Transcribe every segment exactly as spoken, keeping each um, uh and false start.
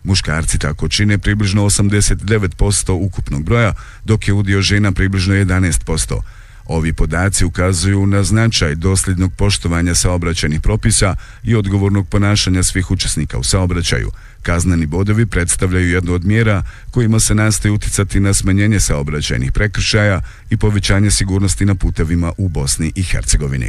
Muškarci tako čine približno osamdeset devet posto ukupnog broja, dok je udio žena približno jedanaest posto. Ovi podaci ukazuju na značaj dosljednog poštovanja saobraćajnih propisa i odgovornog ponašanja svih učesnika u saobraćaju. Kazneni bodovi predstavljaju jednu od mjera kojima se nastoji uticati na smanjenje saobraćajnih prekršaja i povećanje sigurnosti na putevima u Bosni i Hercegovini.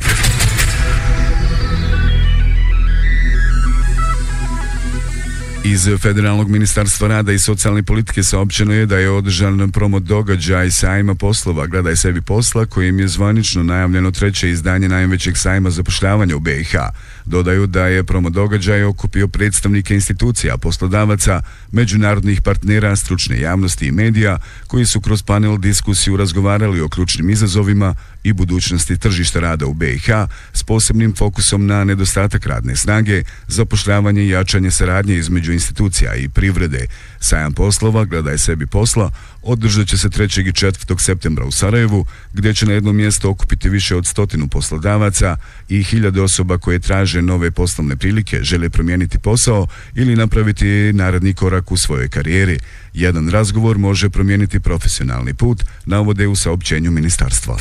Iz Federalnog ministarstva rada i socijalne politike saopćeno je da je održan promo događaj sajma poslova Gledaj sebi posla, kojim je zvanično najavljeno treće izdanje najvećeg sajma zapošljavanja u B i H. Dodaju da je promo događaj okupio predstavnike institucija, poslodavaca, međunarodnih partnera, stručne javnosti i medija, koji su kroz panel diskusiju razgovarali o ključnim izazovima i budućnosti tržišta rada u B i H s posebnim fokusom na nedostatak radne snage, zapošljavanje i jačanje saradnje između institucija i privrede. Sajam poslova Gledaj sebi posla održat će se trećeg i četvrtog septembra u Sarajevu, gdje će na jedno mjesto okupiti više od stotinu poslodavaca i hiljade osoba koje traže nove poslovne prilike, žele promijeniti posao ili napraviti naredni korak u svojoj karijeri. Jedan razgovor može promijeniti profesionalni put, navode u saopćenju ministarstva.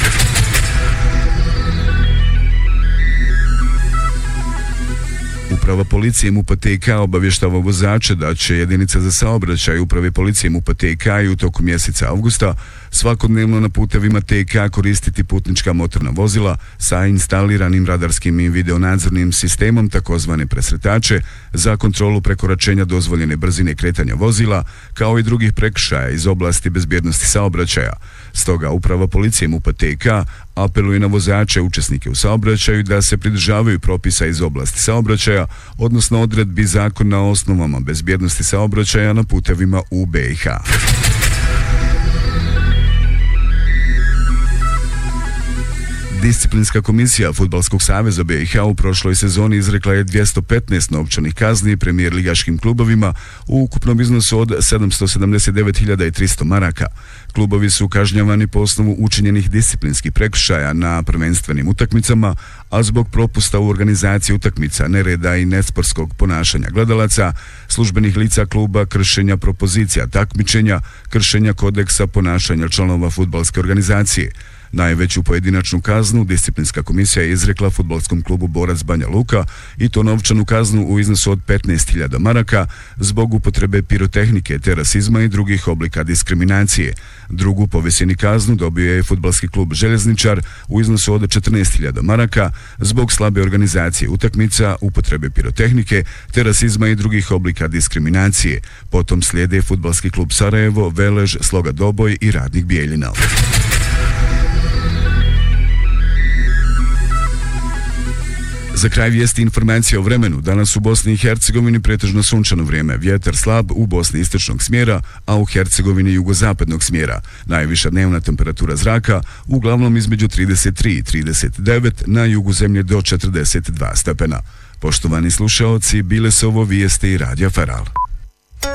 Uprava policije MUP-a T K obavještava vozače da će jedinica za saobraćaj Uprave policije MUP-a T K i u toku mjeseca avgusta svakodnevno na putevima T K koristiti putnička motorna vozila sa instaliranim radarskim i videonadzornim sistemom, takozvane presretače, za kontrolu prekoračenja dozvoljene brzine kretanja vozila, kao i drugih prekršaja iz oblasti bezbjednosti saobraćaja. Stoga Uprava policije MUP-a T K apeluje na vozače, učesnike u saobraćaju da se pridržavaju propisa iz oblasti saobraćaja, odnosno odredbi zakona o osnovama bezbjednosti saobraćaja na putevima u B i H. Disciplinska komisija Fudbalskog saveza B i H u prošloj sezoni izrekla je dvjesto petnaest novčanih kazni premijer ligaškim klubovima u ukupnom iznosu od sedamsto sedamdeset devet hiljada tristo maraka. Klubovi su kažnjavani po osnovu učinjenih disciplinskih prekršaja na prvenstvenim utakmicama, a zbog propusta u organizaciji utakmica, nereda i nesportskog ponašanja gledalaca, službenih lica kluba, kršenja propozicija takmičenja, kršenja kodeksa ponašanja članova fudbalske organizacije. Najveću pojedinačnu kaznu disciplinska komisija je izrekla fudbalskom klubu Borac Banja Luka, i to novčanu kaznu u iznosu od petnaest hiljada maraka zbog upotrebe pirotehnike te rasizma i drugih oblika diskriminacije. Drugu po visini kaznu dobio je fudbalski klub Željezničar u iznosu od četrnaest hiljada maraka zbog slabe organizacije utakmica, upotrebe pirotehnike te rasizma i drugih oblika diskriminacije. Potom slijede fudbalski klub Sarajevo, Velež, Sloga Doboj i Radnik Bijeljina. Za kraj vijesti informacije o vremenu. Danas u Bosni i Hercegovini pretežno sunčano vrijeme, vjetar slab u Bosni istočnog smjera, a u Hercegovini jugozapadnog smjera. Najviša dnevna temperatura zraka uglavnom između trideset tri i trideset devet, na jugu zemlje do četrdeset dva stepena. Poštovani slušaoci, bile su ovo vijesti Radija Feral.